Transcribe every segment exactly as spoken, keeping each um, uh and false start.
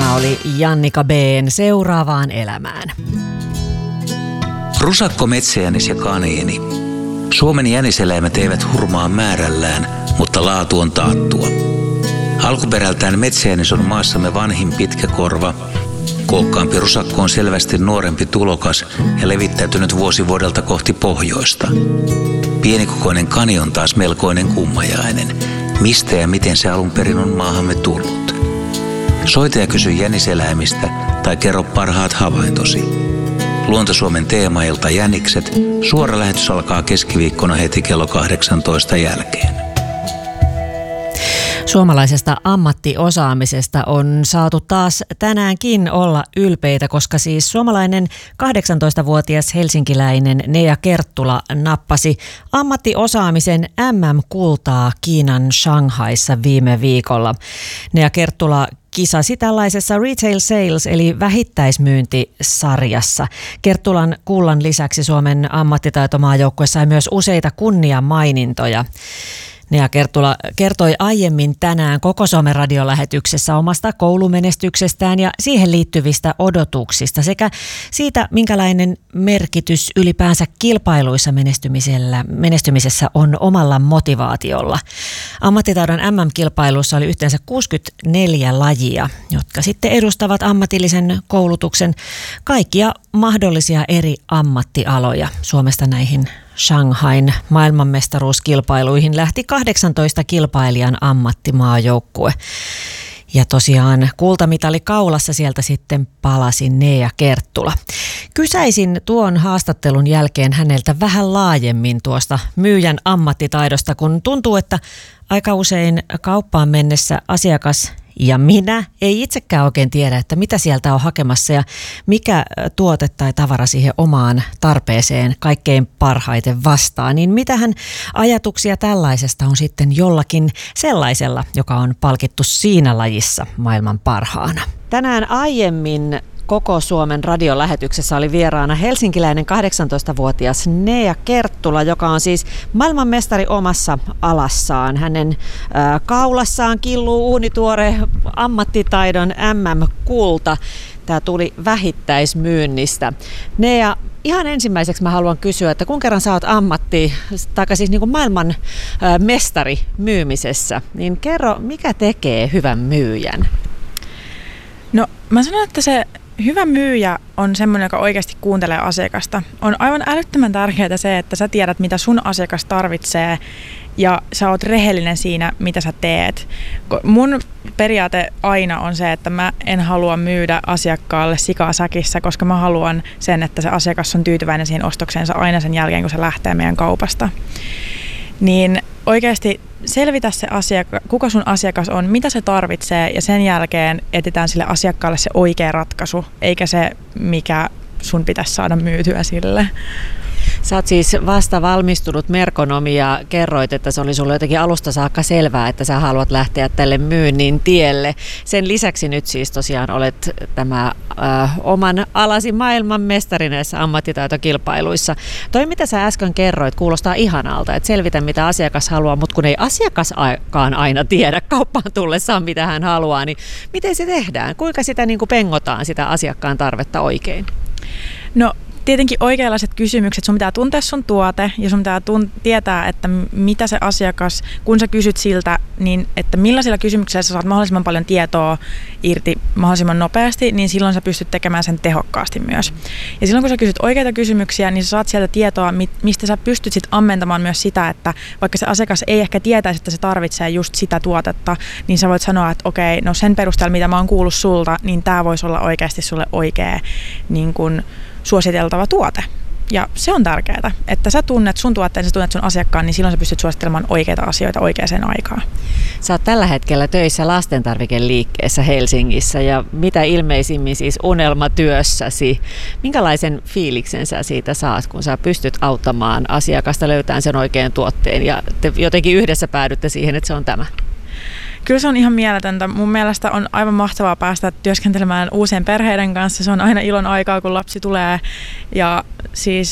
Tämä oli Jannika B:n Seuraavaan elämään. Rusakko, metsäjänis ja kaniini. Suomen jäniseläimet eivät hurmaa määrällään, mutta laatu on taattua. Alkuperältään metsäjänis on maassamme vanhin pitkäkorva. Kookkaampi rusakko on selvästi nuorempi tulokas ja levittäytynyt vuosi vuodelta kohti pohjoista. Pienikokoinen kani on taas melkoinen kummajainen. Mistä ja miten se alun perin on maahamme tullut? Soita ja kysy jäniseläimistä tai kerro parhaat havaintosi. Luontosuomen teemailta Jänikset. Suora lähetys alkaa keskiviikkona heti kello kahdeksantoista jälkeen. Suomalaisesta ammattiosaamisesta on saatu taas tänäänkin olla ylpeitä, koska siis suomalainen kahdeksantoistavuotias helsinkiläinen Nea Kerttula nappasi ammattiosaamisen äm äm-kultaa Kiinan Shanghaissa viime viikolla. Nea Kerttula kisasi tällaisessa Retail Sales eli vähittäismyyntisarjassa. Kerttulan kullan lisäksi Suomen ammattitaitomaajoukkue sai myös useita kunniamainintoja. Nea Kerttula kertoi aiemmin tänään Koko Suomen radiolähetyksessä omasta koulumenestyksestään ja siihen liittyvistä odotuksista sekä siitä, minkälainen merkitys ylipäänsä kilpailuissa menestymisellä, menestymisessä on omalla motivaatiolla. Ammattitaidon äm äm-kilpailussa oli yhteensä kuusikymmentäneljä lajia, jotka sitten edustavat ammatillisen koulutuksen kaikkia mahdollisia eri ammattialoja. Suomesta näihin Shanghain maailmanmestaruuskilpailuihin lähti kahdeksantoista kilpailijan ammattimaajoukkue. Ja tosiaan kultamitali kaulassa sieltä sitten palasi Nea Kerttula. Kysäisin tuon haastattelun jälkeen häneltä vähän laajemmin tuosta myyjän ammattitaidosta, kun tuntuu, että aika usein kauppaan mennessä asiakas ja minä ei itsekään oikein tiedä, että mitä sieltä on hakemassa ja mikä tuote tai tavara siihen omaan tarpeeseen kaikkein parhaiten vastaa. Niin mitähän ajatuksia tällaisesta on sitten jollakin sellaisella, joka on palkittu siinä lajissa maailman parhaana? Tänään aiemmin Koko Suomen radiolähetyksessä oli vieraana helsinkiläinen kahdeksantoistavuotias Nea Kerttula, joka on siis maailmanmestari omassa alassaan. Hänen äh, kaulassaan killuu uunituore ammattitaidon äm äm-kulta. Tämä tuli vähittäismyynnistä. Nea, ihan ensimmäiseksi mä haluan kysyä, että kun kerran sä oot ammatti, tai siis niin kuin maailman äh, mestari myymisessä, niin kerro, mikä tekee hyvän myyjän? No mä sanon, että se hyvä myyjä on semmoinen, joka oikeasti kuuntelee asiakasta. On aivan älyttömän tärkeää se, että sä tiedät, mitä sun asiakas tarvitsee ja sä oot rehellinen siinä, mitä sä teet. Mun periaate aina on se, että mä en halua myydä asiakkaalle sikaa säkissä, koska mä haluan sen, että se asiakas on tyytyväinen siihen ostokseensa aina sen jälkeen, kun se lähtee meidän kaupasta. Niin oikeasti selvitä se asiakka- kuka sun asiakas on, mitä se tarvitsee ja sen jälkeen etsitään sille asiakkaalle se oikea ratkaisu, eikä se mikä sun pitäisi saada myytyä sille. Sä oot siis vasta valmistunut merkonomi ja kerroit, että se oli sulle jotenkin alusta saakka selvää, että sä haluat lähteä tälle myynnin tielle. Sen lisäksi nyt siis tosiaan olet tämä äh, oman alasi maailmanmestari näissä ammattitaitokilpailuissa. Toi mitä sä äsken kerroit kuulostaa ihanalta, että selvitä mitä asiakas haluaa, mutta kun ei asiakaskaan aina tiedä kauppaan tullessaan mitä hän haluaa, niin miten se tehdään? Kuinka sitä niin kuin pengotaan sitä asiakkaan tarvetta oikein? No tietenkin oikeanlaiset kysymykset, sun pitää tuntea sun tuote ja sun pitää tunt- tietää, että mitä se asiakas, kun sä kysyt siltä, niin että millaisilla kysymyksillä sä saat mahdollisimman paljon tietoa irti mahdollisimman nopeasti, niin silloin sä pystyt tekemään sen tehokkaasti myös. Ja silloin kun sä kysyt oikeita kysymyksiä, niin sä saat sieltä tietoa, mistä sä pystyt sit ammentamaan myös sitä, että vaikka se asiakas ei ehkä tietäisi, että se tarvitsee just sitä tuotetta, niin sä voit sanoa, että okei, no sen perusteella, mitä mä oon kuullut sulta, niin tää voisi olla oikeasti sulle oikea niin kun suositeltava tuote. Ja se on tärkeää, että sä tunnet sun tuotteen, sä tunnet sun asiakkaan, niin silloin sä pystyt suosittelemaan oikeita asioita oikeaan aikaan. Sä oot tällä hetkellä töissä lastentarvikeliikkeessä Helsingissä ja mitä ilmeisimmin siis unelmatyössäsi. Minkälaisen fiiliksen sä siitä saat, kun sä pystyt auttamaan asiakasta löytämään sen oikean tuotteen ja te jotenkin yhdessä päädytte siihen, että se on tämä? Kyllä se on ihan mieletöntä. Mun mielestä on aivan mahtavaa päästä työskentelemään uusien perheiden kanssa. Se on aina ilon aikaa, kun lapsi tulee. Ja siis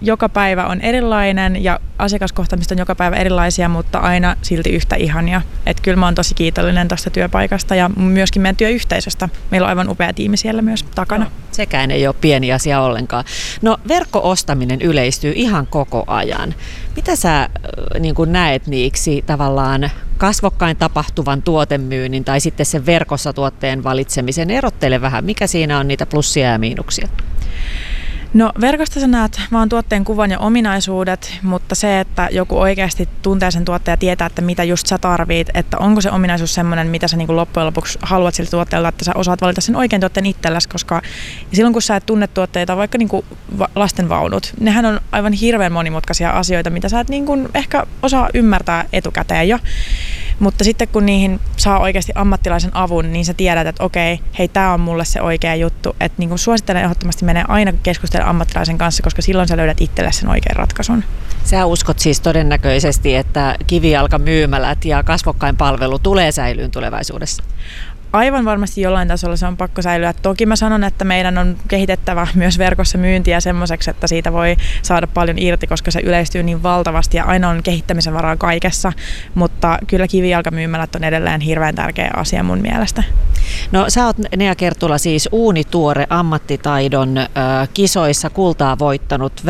joka päivä on erilainen ja asiakaskohtaamista on joka päivä erilaisia, mutta aina silti yhtä ihania. Että kyllä mä oon tosi kiitollinen tuosta työpaikasta ja myöskin meidän työyhteisöstä. Meillä on aivan upea tiimi siellä myös takana. No, sekään ei ole pieni asia ollenkaan. No verkko-ostaminen yleistyy ihan koko ajan. Mitä sä niin kun näet niiksi tavallaan kasvokkain tapahtuvan tuotemyynnin tai sitten sen verkossa tuotteen valitsemisen? Erottele vähän, mikä siinä on niitä plussia ja miinuksia? No verkosta sä näet vaan tuotteen kuvan ja ominaisuudet, mutta se, että joku oikeasti tuntee sen tuotteen ja tietää, että mitä just sä tarvit, että onko se ominaisuus semmoinen, mitä sä niinku loppujen lopuksi haluat siltä tuotteelta, että sä osaat valita sen oikein tuotteen itsellesi, koska silloin kun sä et tunne tuotteita, vaikka niinku lastenvaunut, nehän on aivan hirveän monimutkaisia asioita, mitä sä et niinku ehkä osaa ymmärtää etukäteen jo. Mutta sitten kun niihin saa oikeasti ammattilaisen avun, niin sä tiedät, että okei, hei, tää on mulle se oikea juttu. Että niin suosittelen ehdottomasti menee aina keskustella ammattilaisen kanssa, koska silloin sä löydät itsellesi sen oikean ratkaisun. Sä uskot siis todennäköisesti, että kivijalkamyymälät ja kasvokkain palvelu tulee säilyyn tulevaisuudessa? Aivan varmasti jollain tasolla se on pakko säilyä. Toki mä sanon, että meidän on kehitettävä myös verkossa myyntiä semmoiseksi, että siitä voi saada paljon irti, koska se yleistyy niin valtavasti ja aina on kehittämisen varaa kaikessa. Mutta kyllä kivijalkamyymälät on edelleen hirveän tärkeä asia mun mielestä. No sä oot, Nea Kerttula, siis uunituore ammattitaidon äh, kisoissa kultaa voittanut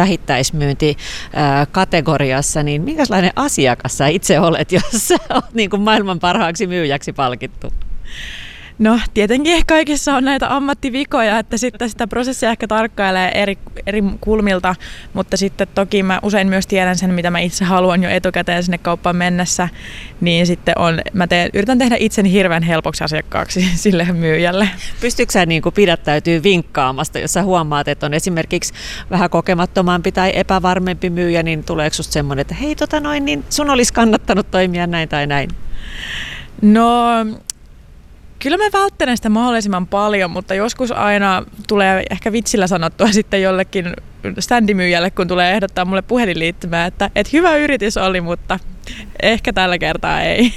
vähittäismyyntikategoriassa, niin minkälainen asiakas sä itse olet, jos sä oot niin kuin maailman parhaaksi myyjäksi palkittu? No tietenkin kaikissa on näitä ammattivikoja, että sitten sitä prosessia ehkä tarkkailee eri, eri kulmilta, mutta sitten toki mä usein myös tiedän sen, mitä mä itse haluan jo etukäteen sinne kauppaan mennessä, niin sitten on, mä teen, yritän tehdä itseni hirveän helpoksi asiakkaaksi sille myyjälle. Pystytkö sä niin kuin pidättäytyy vinkkaamasta, jos sä huomaat, että on esimerkiksi vähän kokemattomampi tai epävarmempi myyjä, niin tuleeko susta semmoinen, että hei tota noin, niin sun olisi kannattanut toimia näin tai näin? No... Kyllä mä välttelen sitä mahdollisimman paljon, mutta joskus aina tulee ehkä vitsillä sanottua sitten jollekin standimyyjälle, kun tulee ehdottaa mulle puhelinliittymää, että, että hyvä yritys oli, mutta ehkä tällä kertaa ei.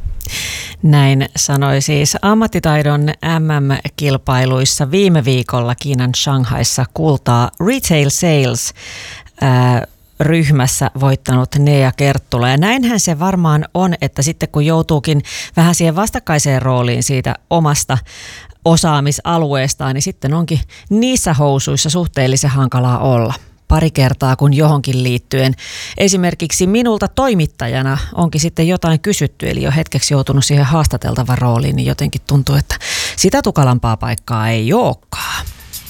Näin sanoi siis ammattitaidon M M-kilpailuissa viime viikolla Kiinan Shanghaissa kultaa Retail Sales ää, ryhmässä voittanut Nea Kerttula. Ja näinhän se varmaan on, että sitten kun joutuukin vähän siihen vastakkaiseen rooliin siitä omasta osaamisalueestaan, niin sitten onkin niissä housuissa suhteellisen hankalaa olla. Pari kertaa kun johonkin liittyen esimerkiksi minulta toimittajana onkin sitten jotain kysytty, eli jo hetkeksi joutunut siihen haastateltavan rooliin, niin jotenkin tuntuu, että sitä tukalampaa paikkaa ei olekaan.